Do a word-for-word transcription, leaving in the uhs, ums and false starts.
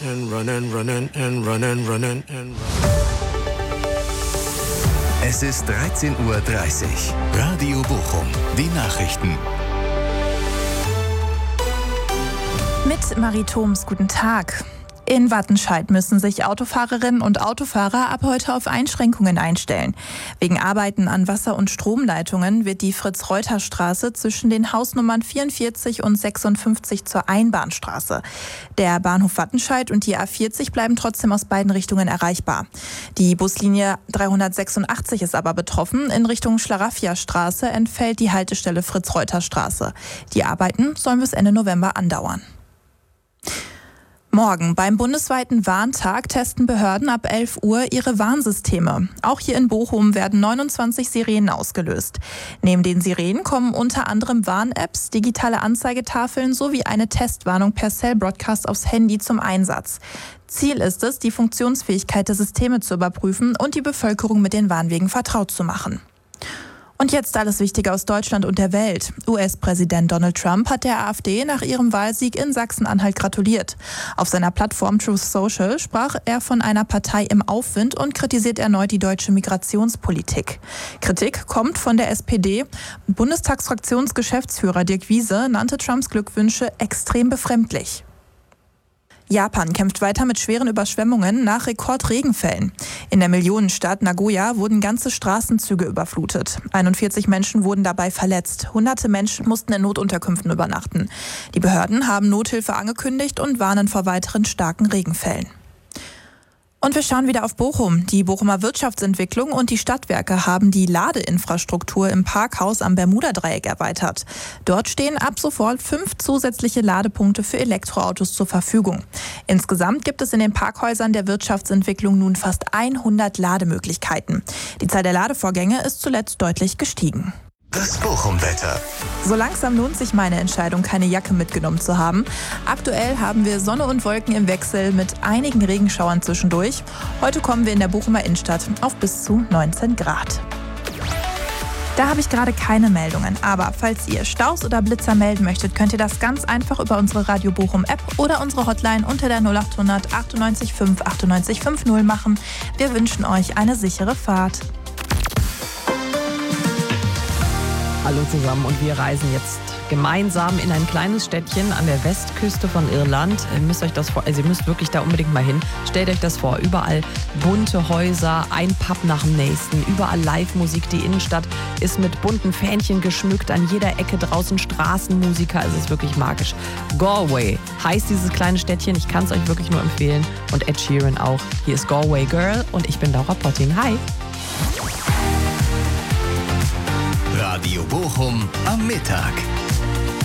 And running, running, and running, running, and running. Es ist dreizehn Uhr dreißig. Radio Bochum. Die Nachrichten. Mit Marie Thoms, guten Tag. In Wattenscheid müssen sich Autofahrerinnen und Autofahrer ab heute auf Einschränkungen einstellen. Wegen Arbeiten an Wasser- und Stromleitungen wird die Fritz-Reuter-Straße zwischen den Hausnummern vierundvierzig und sechsundfünfzig zur Einbahnstraße. Der Bahnhof Wattenscheid und die A vierzig bleiben trotzdem aus beiden Richtungen erreichbar. Die Buslinie dreihundertsechsundachtzig ist aber betroffen. In Richtung Schlaraffia-Straße entfällt die Haltestelle Fritz-Reuter-Straße. Die Arbeiten sollen bis Ende November andauern. Morgen beim bundesweiten Warntag testen Behörden ab elf Uhr ihre Warnsysteme. Auch hier in Bochum werden neunundzwanzig Sirenen ausgelöst. Neben den Sirenen kommen unter anderem Warn-Apps, digitale Anzeigetafeln sowie eine Testwarnung per Cell-Broadcast aufs Handy zum Einsatz. Ziel ist es, die Funktionsfähigkeit der Systeme zu überprüfen und die Bevölkerung mit den Warnwegen vertraut zu machen. Und jetzt alles Wichtige aus Deutschland und der Welt. U S-Präsident Donald Trump hat der AfD nach ihrem Wahlsieg in Sachsen-Anhalt gratuliert. Auf seiner Plattform Truth Social sprach er von einer Partei im Aufwind und kritisiert erneut die deutsche Migrationspolitik. Kritik kommt von der S P D. Bundestagsfraktionsgeschäftsführer Dirk Wiese nannte Trumps Glückwünsche extrem befremdlich. Japan kämpft weiter mit schweren Überschwemmungen nach Rekordregenfällen. In der Millionenstadt Nagoya wurden ganze Straßenzüge überflutet. einundvierzig Menschen wurden dabei verletzt. Hunderte Menschen mussten in Notunterkünften übernachten. Die Behörden haben Nothilfe angekündigt und warnen vor weiteren starken Regenfällen. Und wir schauen wieder auf Bochum. Die Bochumer Wirtschaftsentwicklung und die Stadtwerke haben die Ladeinfrastruktur im Parkhaus am Bermuda-Dreieck erweitert. Dort stehen ab sofort fünf zusätzliche Ladepunkte für Elektroautos zur Verfügung. Insgesamt gibt es in den Parkhäusern der Wirtschaftsentwicklung nun fast hundert Lademöglichkeiten. Die Zahl der Ladevorgänge ist zuletzt deutlich gestiegen. Das Bochum-Wetter. So langsam lohnt sich meine Entscheidung, keine Jacke mitgenommen zu haben. Aktuell haben wir Sonne und Wolken im Wechsel mit einigen Regenschauern zwischendurch. Heute kommen wir in der Bochumer Innenstadt auf bis zu neunzehn Grad. Da habe ich gerade keine Meldungen, aber falls ihr Staus oder Blitzer melden möchtet, könnt ihr das ganz einfach über unsere Radio Bochum App oder unsere Hotline unter der null achthundert achtundneunzig fünf achtundneunzig fünfzig machen. Wir wünschen euch eine sichere Fahrt. Hallo zusammen und wir reisen jetzt gemeinsam in ein kleines Städtchen an der Westküste von Irland. Ihr müsst euch das vor, also ihr müsst wirklich da unbedingt mal hin. Stellt euch das vor, überall bunte Häuser, ein Pub nach dem nächsten, überall Live-Musik. Die Innenstadt ist mit bunten Fähnchen geschmückt, an jeder Ecke draußen Straßenmusiker. Es ist wirklich magisch. Galway heißt dieses kleine Städtchen, ich kann es euch wirklich nur empfehlen. Und Ed Sheeran auch. Hier ist Galway Girl und ich bin Laura Potting. Hi! Radio Bochum am Mittag.